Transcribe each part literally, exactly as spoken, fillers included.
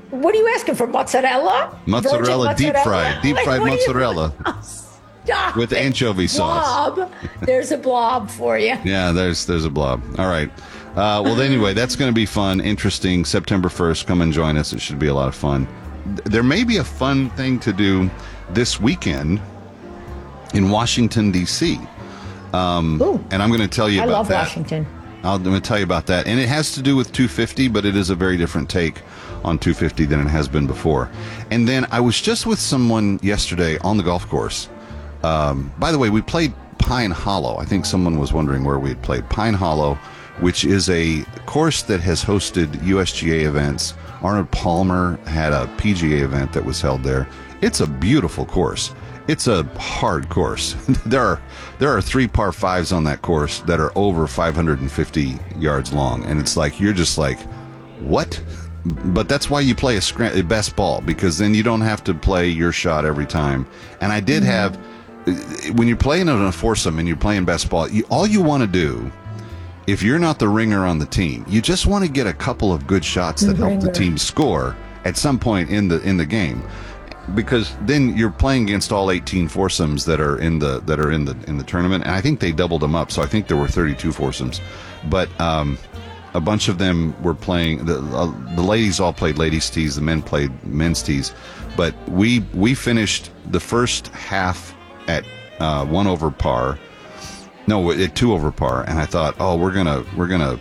What are you asking for? Mozzarella? Mozzarella, deep mozzarella? fried, deep Like, fried what are you- mozzarella Stop with it. anchovy sauce. Blob. There's a blob for you. Yeah, there's there's a blob. All right. Uh, well, anyway, that's going to be fun, interesting. September first, come and join us. It should be a lot of fun. There may be a fun thing to do this weekend in Washington, D C Um, Ooh. and I'm going to tell you I about love that. Washington. I'll, I'm going to tell you about that. And it has to do with two fifty, but it is a very different take on two fifty than it has been before. And then I was just with someone yesterday on the golf course. Um, by the way, we played Pine Hollow. I think someone was wondering where we had played. Pine Hollow, which is a course that has hosted U S G A events. Arnold Palmer had a P G A event that was held there. It's a beautiful course. It's a hard course. there are there are three par fives on that course that are over five hundred fifty yards long, and it's like you're just like, what? But that's why you play a, scram- a best ball, because then you don't have to play your shot every time. And I did have, when you're playing in a foursome and you're playing best ball, you, all you want to do, if you're not the ringer on the team, you just want to get a couple of good shots that help the team score at some point in the in the game, because then you're playing against all eighteen foursomes that are in the that are in the in the tournament, and I think they doubled them up, so I think there were thirty-two foursomes, but um, a bunch of them were playing. The uh, the ladies all played ladies' tees, the men played men's tees, but we we finished the first half at uh, one over par. No, at two over par, and I thought, oh, we're gonna we're gonna,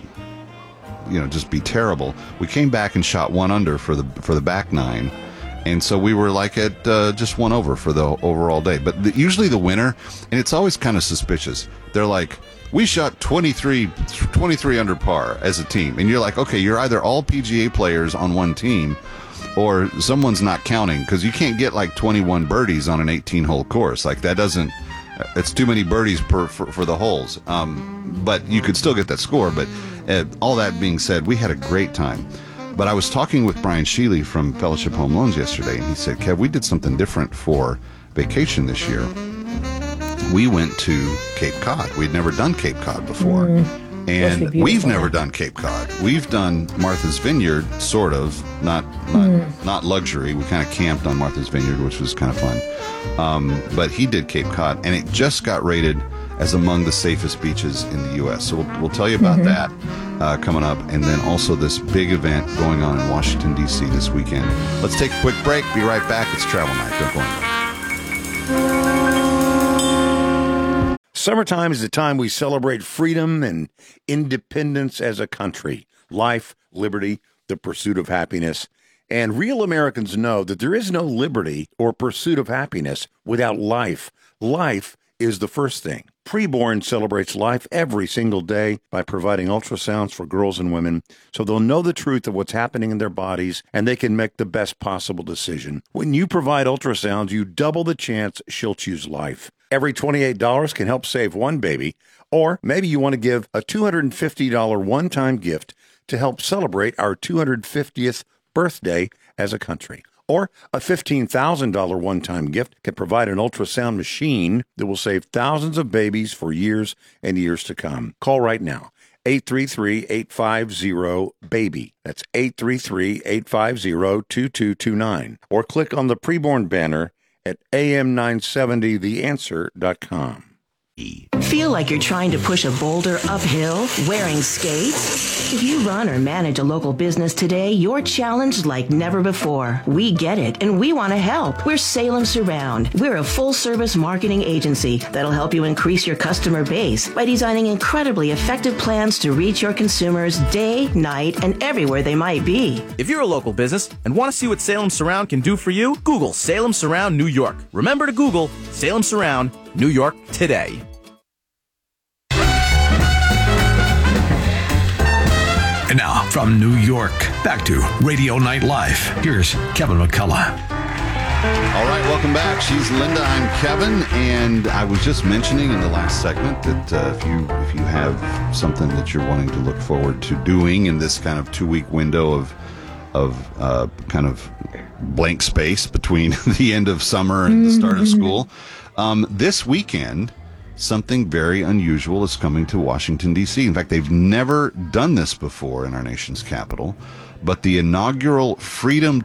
you know, just be terrible. We came back and shot one under for the for the back nine, and so we were like at uh, just one over for the overall day. But the, usually the winner, and it's always kind of suspicious. They're like, we shot twenty-three, twenty-three under par as a team, and you're like, okay, you're either all P G A players on one team, or someone's not counting, because you can't get like twenty-one birdies on an eighteen-hole course. Like that doesn't. It's too many birdies per for, for the holes, um, but you could still get that score. But uh, all that being said, we had a great time. But I was talking with Brian Sheely from Fellowship Home Loans yesterday, and he said, Kev, we did something different for vacation this year. We went to Cape Cod. We'd never done Cape Cod before. Mm. And we've never done Cape Cod. We've done Martha's Vineyard, sort of, not not, mm. not luxury. We kind of camped on Martha's Vineyard, which was kind of fun. Um, but he did Cape Cod, and it just got rated as among the safest beaches in the U S. So we'll, we'll tell you about mm-hmm. that uh, coming up, and then also this big event going on in Washington, D C this weekend. Let's take a quick break. Be right back. It's Travel Night. Don't go anywhere. Summertime is the time we celebrate freedom and independence as a country, life, liberty, the pursuit of happiness. And real Americans know that there is no liberty or pursuit of happiness without life. Life is the first thing. Preborn celebrates life every single day by providing ultrasounds for girls and women so they'll know the truth of what's happening in their bodies and they can make the best possible decision. When you provide ultrasounds, you double the chance she'll choose life. Every twenty-eight dollars can help save one baby, or maybe you want to give a two hundred fifty dollars one-time gift to help celebrate our two hundred fiftieth birthday as a country. Or a fifteen thousand dollars one-time gift can provide an ultrasound machine that will save thousands of babies for years and years to come. Call right now, eight three three, eight five zero, BABY. That's eight three three, eight five zero, two two two nine. Or click on the preborn banner at A M nine seventy the answer dot com. Feel like you're trying to push a boulder uphill wearing skates? If you run or manage a local business today, you're challenged like never before. We get it, and we want to help. We're Salem Surround. We're a full-service marketing agency that'll help you increase your customer base by designing incredibly effective plans to reach your consumers day, night, and everywhere they might be. If you're a local business and want to see what Salem Surround can do for you, Google Salem Surround New York. Remember to Google Salem Surround New York today. And now, from New York, back to Radio Night Live. Here's Kevin McCullough. All right, welcome back. She's Linda, I'm Kevin, and I was just mentioning in the last segment that uh, if you if you have something that you're wanting to look forward to doing in this kind of two-week window of of uh, kind of blank space between the end of summer and the start of school, um, this weekend, something very unusual is coming to Washington, D C. In fact, they've never done this before in our nation's capital, but the inaugural Freedom